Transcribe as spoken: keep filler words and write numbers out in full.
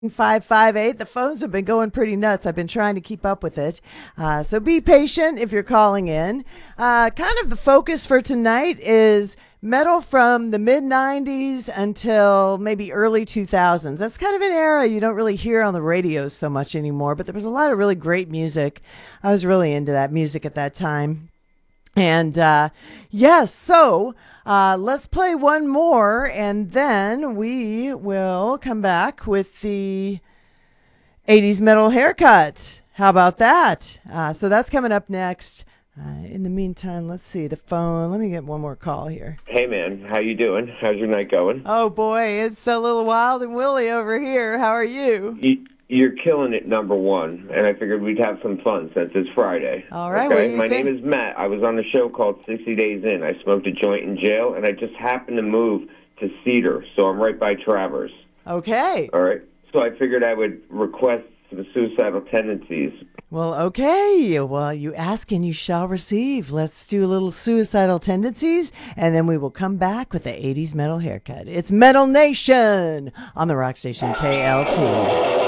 five five eight. The phones have been going pretty nuts. I've been trying to keep up with it. Uh, so be patient if you're calling in. Uh, kind of the focus for tonight is metal from the mid nineties until maybe early two thousands. That's kind of an era you don't really hear on the radio so much anymore, but there was a lot of really great music. I was really into that music at that time. And uh, yes, so uh, let's play one more, and then we will come back with the eighties metal haircut. How about that? Uh, so that's coming up next. Uh, in the meantime, let's see the phone. Let me get one more call here. Hey, man. How you doing? How's your night going? Oh, boy. It's a little wild and Willie over here. How are you? you you're killing it, number one. And I figured we'd have some fun since it's Friday. All right. Okay? What do you My think? name is Matt. I was on a show called sixty days in. I smoked a joint in jail, and I just happened to move to Cedar, so I'm right by Travers. Okay. All right? So I figured I would request the Suicidal Tendencies. Well, okay. Well, you ask and you shall receive. Let's do a little Suicidal Tendencies, and then we will come back with the eighties metal haircut. It's Metal Nation on the rock station K L T.